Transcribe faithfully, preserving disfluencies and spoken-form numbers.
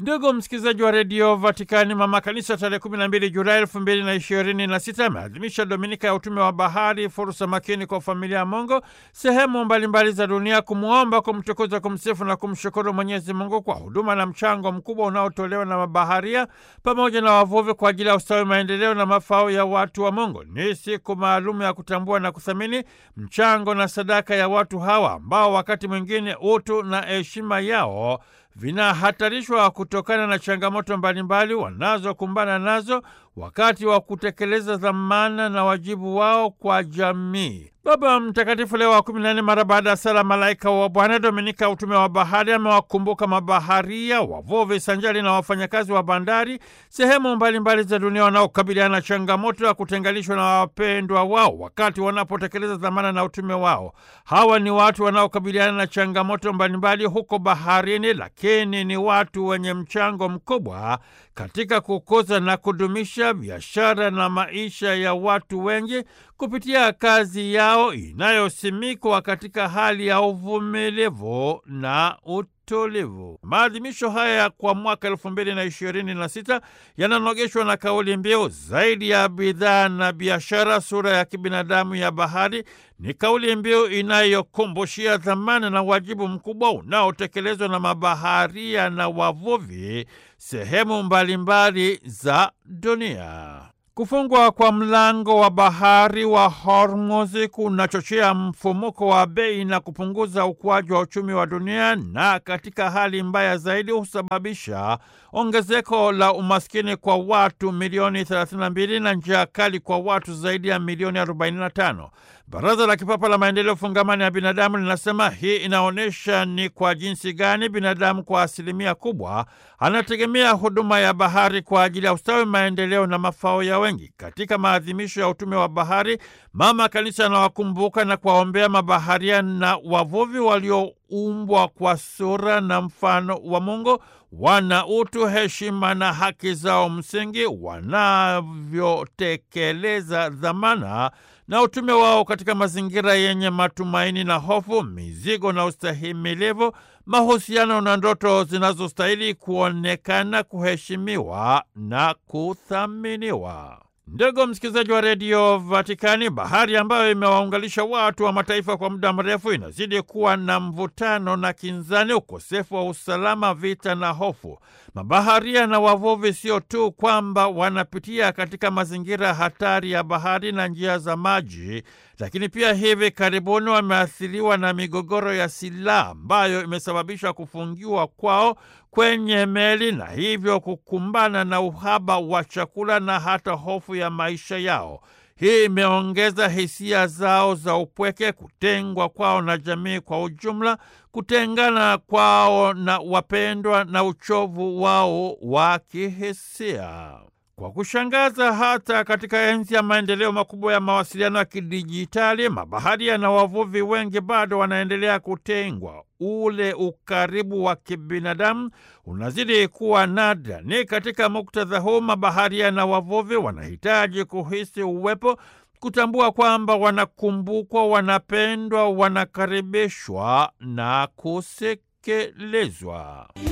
Ndugu msikilizaji wa redio Vatikani, mama kanisa tarehe kumi na mbili Julai elfu mbili na ishirini na sita ameadhimisha Dominika ya utume wa bahari, fursa makini kwa familia ya Mungu sehemu mbalimbali za dunia, kumuomba, kumtukuza, kumsifu na kumshukuru Mwenyezi Mungu kwa huduma na mchango mkubwa unaotolewa na mabaharia pamoja na wavuvi kwa ajili ya ustawi, maendeleo na mafao ya watu wa Mungu. Ni siku maalum ya kutambua na kuthamini mchango na sadaka ya watu hawa ambao wakati mwingine utu na heshima yao vinahatarishwa kutokana na changamoto mbalimbali wanazokumbana nazo wakati wa kutekeleza dhamana na wajibu wao kwa jamii. Baba Mtakatifu Leo wa kumi na nne, mara baada ya sala Malaika wa Bwana Dominika ya utume wa bahari, amewakumbuka mabaharia, wavuvi sanjari na wafanyakazi wa bandari sehemu mbalimbali za dunia wanaokabiliana na changamoto ya kutenganishwa na wapendwa wao wakati wanapotekeleza dhamana na utume wao. Hawa ni watu wanaokabiliana na changamoto mbalimbali huko baharini, lakini ni watu wenye mchango mkubwa katika kukuza na kudumisha biashara na maisha ya watu wengi kupitia kazi yao inayosimikwa katika hali ya uvumilivu na utulivu. Maadhimisho haya kwa mwaka elfu mbili na ishirini na sita yananogeshwa na kauli mbiu zaidi ya bidhaa na biashara, sura ya kibinadamu ya bahari. Ni kauli mbiu inayokumbushia dhamana na wajibu mkubwa unaotekelezwa na mabaharia na wavuvi sehemu mbalimbali za dunia. Kufungwa kwa mlango wa bahari wa Hormuz kunachochea mfumuko wa bei na kupunguza ukuaji wa uchumi wa dunia, na katika hali mbaya zaidi husababisha ongezeko la umaskini kwa watu milioni thelathini na mbili na njaa kali kwa watu zaidi ya milioni arobaini na tano. Baraza la Kipapa la Maendeleo Fungamani ya Binadamu linasema hii inaonyesha ni kwa jinsi gani binadamu kwa asilimia kubwa anategemea huduma ya bahari kwa ajili ya ustawi, maendeleo na mafao ya wengi. Katika maadhimisho ya utume wa bahari, Mama Kanisa anawakumbuka na kuwaombea mabaharia na wavuvi walioumbwa kwa sura na mfano wa Mungu, wana utu, heshima na haki zao msingi, wanavyotekeleza dhamana na utume wao katika mazingira yenye matumaini na hofu, mizigo na ustahimilivu, mahusiano na ndoto zinazostahili kuonekana, kuheshimiwa na kuthaminiwa. Ndugu msikilizaji wa redio Vatikani, bahari ambayo imewaunganisha watu wa mataifa kwa muda mrefu inazidi kuwa na mvutano na kinzani, ukosefu wa usalama, vita na hofu. Mabaharia na wavuvi sio tu kwamba wanapitia katika mazingira hatari ya bahari na njia za maji, lakini pia hivi karibuni wameathiriwa na migogoro ya silaha ambayo imesababisha kufungiwa kwao kwenye meli na hivyo kukumbana na uhaba wa chakula na hata hofu ya maisha yao. Hii imeongeza hisia zao za upweke, kutengwa kwao na jamii kwa ujumla, kutengana kwao na wapendwa na uchovu wao wa kihisia. Kwa kushangaza, hata katika enzi ya maendeleo makubwa ya mawasiliano ya kidijitali, mabaharia na wavuvi wengi bado wanaendelea kutengwa. Ule ukaribu wa kibinadamu unazidi kuwa nadra. Ni katika muktadha huu mabaharia na wavuvi wanahitaji kuhisi uwepo, kutambua kwamba wanakumbukwa, wanapendwa, wanakaribishwa na kusekelezwa.